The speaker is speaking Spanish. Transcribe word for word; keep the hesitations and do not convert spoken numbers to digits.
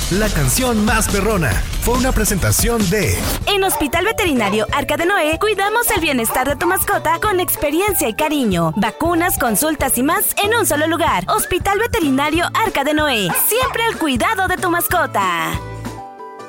la canción más perrona. Fue una presentación de... En Hospital Veterinario Arca de Noé, cuidamos el bienestar de tu mascota con experiencia y cariño. Vacunas, consultas y más en un solo lugar. Hospital Veterinario Arca de Noé. Siempre al cuidado de tu mascota.